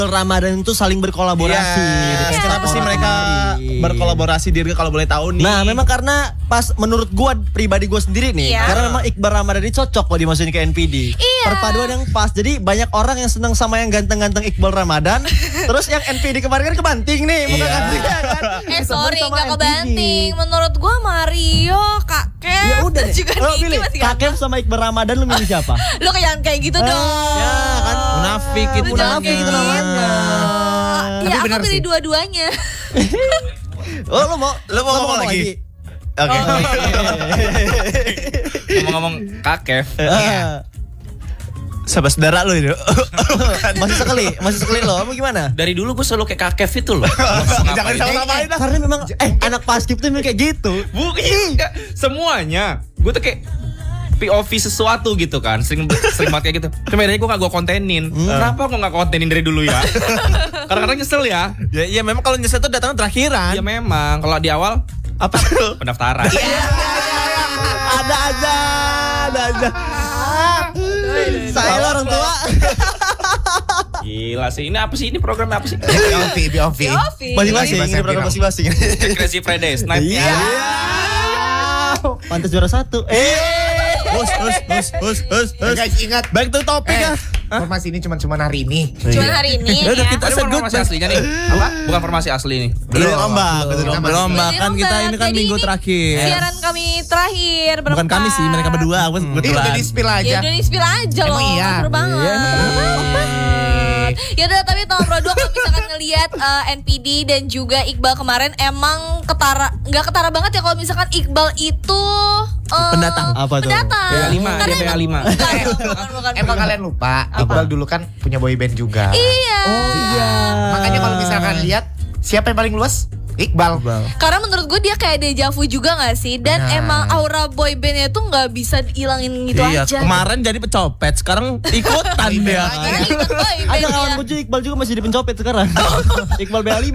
Ramadan itu saling berkolaborasi. Kenapa sih mereka berkolaborasi diri kalau boleh tahu nih? Nah, memang karena pas menurut gua pribadi gua sendiri nih, karena memang Iqbal Ramadan ini cocok kok dimasukin ke NPD. Perpaduan yang pas. Jadi banyak orang yang senang sama yang ganteng-ganteng Iqbal Ramadan, terus yang NPD kemarin kan kebanting nih, bukan ganting kan? Sorry, gak kebanting. Menurut gua Mario, Kakek, ya udah juga Niki masih Kakek sama Iqbal Ramadan lu milih siapa? Lu kayak gitu dong. Ya kan munafik itu namanya. Ya aku pilih dua-duanya. Oh lu mau ngomong lagi? Oke. Ngomong-ngomong Kakek. Sahabat saudara lu itu. Masih sekali lo. Kamu gimana? Dari dulu gue selalu kayak Kakek itu loh. Jangan sama-samain dah. Karena memang anak paskib tuh memang kayak gitu. Bukan semuanya. Gue tuh kayak POV sesuatu gitu kan, sering banget kayak gitu. Cuma bedanya gue gak gue kontenin. Kenapa gue gak kontenin dari dulu ya? Kadang-kadang nyesel ya. Ya memang kalau nyesel tuh datang terakhiran. Ya memang, kalau di awal Apa tuh? pendaftaran. Ada aja. Saya orang tua. Gila sih, ini apa sih? Ini programnya apa sih? BOV. Masing-masing. Ini program masing-masing. Crazy Fridays Night. Pantas juara 1. Guys, ingat. Back to topik ya. Informasi ini cuma hari ini. Cuma hari ini Udah ya. kita Ini formasi aslinya nih. Apa? Bukan formasi asli nih. Belum lomba kan kita ini kan Jadi minggu ini terakhir. Siaran kami terakhir berempat. Bukan kami sih, mereka berdua. Aku Ini kebetulan. udah di-spill Ya aja. udah di-spill aja loh. Emang iya? Seru banget. Ya udah, tapi Tom Pro 2 kalau misalkan ngelihat NPD dan juga Iqbal kemarin emang nggak ketara banget ya kalau misalkan Iqbal itu Pendatang. Apa tuh? pendatang. BA5, Karena dia BA5. Bukan. Emang kalian lupa, Iqbal dulu kan punya boyband juga. Iya. Makanya kalau misalkan lihat siapa yang paling luas? Iqbal. Karena menurut gue dia kayak dejavu juga gak sih? Dan emang aura boybandnya tuh gak bisa dihilangin gitu Iya, aja. kemarin jadi pecopet, sekarang ikutan dia. Karena ikut boyband Ada ya. kawan lucu Iqbal juga masih di pencopet sekarang. Iqbal BA5.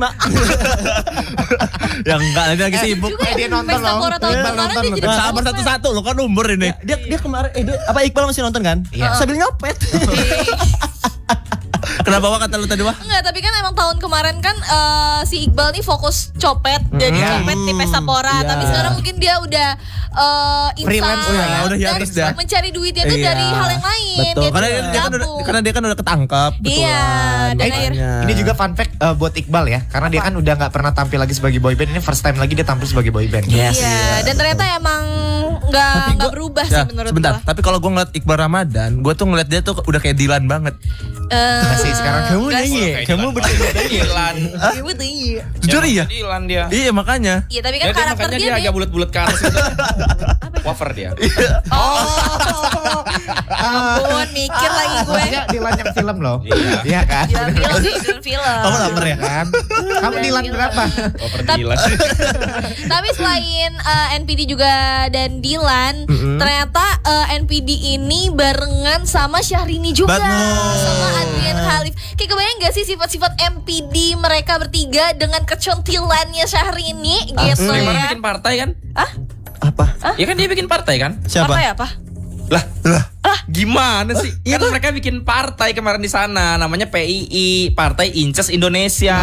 Ya enggak, nanti lagi sibuk. Juga dia nonton Pesta loh. Pora tahun Iqbal kemarin nonton dia loh. jadi Sabar pencopet. satu-satu lo kan umur ini. Dia kemarin apa Iqbal masih nonton kan? Sambil nyopet. Kenapa Wak kata lu tadi Wak? Enggak, tapi kan emang tahun kemarin kan si Iqbal nih fokus copet, jadi copet di Pesta Pora. Iya. Tapi sekarang mungkin dia udah Freelance instan udah hiatus dan dah. mencari duitnya tuh Iya. dari hal yang lain. Betul. Dia Karena dia kan udah ketangkep. Iya, dan akhirnya Ini juga fun fact buat Iqbal ya, karena dia kan udah nggak pernah tampil lagi sebagai boyband. Ini first time lagi dia tampil sebagai boyband. Iya, dan ternyata emang nggak berubah sih menurut sebentar, gua. tapi kalau gue ngeliat Iqbal Ramadan, gue tuh ngeliat dia tuh udah kayak Dilan banget. Masih sekarang Kamu Dilan. Jujur iya. Dilan dia. Iya makanya. Iya, tapi kan Ya, karakter makanya dia dia agak bulat-bulat ke atas gitu. Wafer dia. ampun, mikir lagi gue. Maksudnya Dilan yang film loh. Iya. Iya kan? Film. Kamu lapar ya? Kan? Kamu Dilan berapa? Wafer Dilan. Tapi selain NPD juga dan Dilan, ternyata NPD ini barengan sama Syahrini juga, sama Adrian Khalif. Kayak kebayang gak sih sifat-sifat NPD mereka bertiga dengan kecantilannya Syahrini gitu Dia kemarin ya? bikin partai kan? Apa? Ya kan dia bikin partai kan? Siapa? Partai apa? Lah, gimana sih? Kan mereka bikin partai kemarin di sana, namanya PII, Partai Inces Indonesia.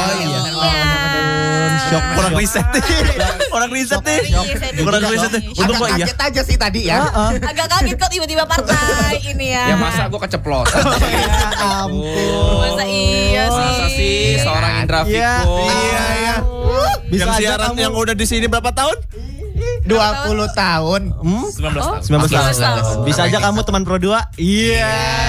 Shock, kurang riset nih. Kurang riset nih. Kurang riset nih. Untung kok iya. Kaget aja sih tadi ya. Agak kaget kok tiba-tiba partai ini ya. Ya masa gue keceplosan. Masa iya sih? Masa sih seorang Indra Fikko. Iya. Bisa Yang aja siaran kamu- yang udah di sini berapa tahun? 20 tahun. 19 tahun. 19 tahun. tahun. Bisa aja kamu teman Pro 2. Iya.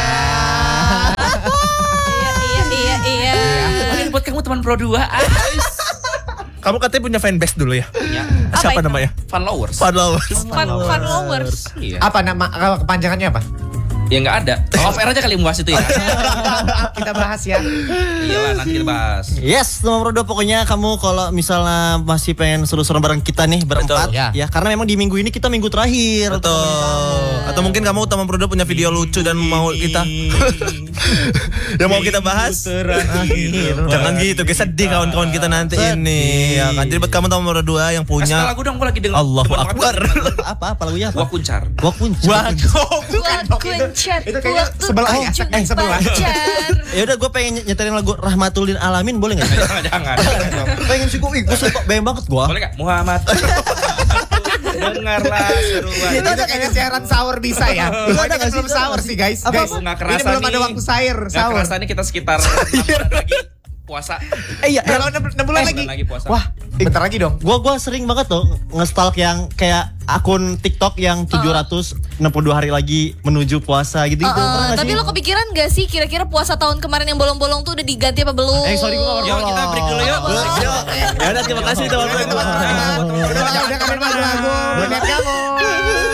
Iya. Mungkin buat kamu teman Pro 2. Kamu katanya punya fanbase dulu ya? Apa Siapa itu? namanya? Followers. Followers. Followers. Iya. Apa nama kepanjangannya apa? Ya nggak ada. Off air aja kali membahas itu ya. Kita bahas ya. Iyalah nanti kita bahas. Yes, nomor 2 pokoknya kamu kalau misalnya masih pengen seru-seru bareng kita nih berempat Betul, ya. Karena memang di minggu ini kita minggu terakhir. Betul. Atau mungkin kamu teman Prodo punya video lucu dan mau kita yang mau kita bahas. Jangan gitu, guys, sedih kawan-kawan kita nanti ini. Ya kan. Jadi buat kamu teman Prodo yang Kasih punya lagu dong, gue lagi denger. Allahu Demen banget. Akbar. Apa lagunya apa? Gua kuncar. Gua kunci. Waduh. Gua kuncar. pacar. Itu kayaknya Waktu sebelah ya, jadi sebelah. pacar. Ya udah gue pengen nyetelin lagu Rahmatul lil Alamin boleh enggak? Jangan. Pengen sih gue suka bayang banget gue. Boleh gak? Muhammad. Dengarlah seruan. Itu ada kayaknya siaran sahur bisa ya. Itu ada nggak sih? belum sahur sih guys. Apa? Guys, Nggak ini kerasa belum ada nih. waktu sahur. Nggak kerasa nih kita sekitar 6 bulan lagi puasa. Iya, Kalau 6 bulan lagi. Lagi puasa. Wah, bentar lagi dong. Gue sering banget tuh nge-stalk yang kayak akun TikTok yang 762 hari lagi menuju puasa gitu. Tapi lo kepikiran gak sih kira-kira puasa tahun kemarin yang bolong-bolong tuh udah diganti apa belum? Sorry gue gak Yuk kita break dulu yuk. Ya udah terima kasih teman-teman. Udah kangen lagu. Bener kamu.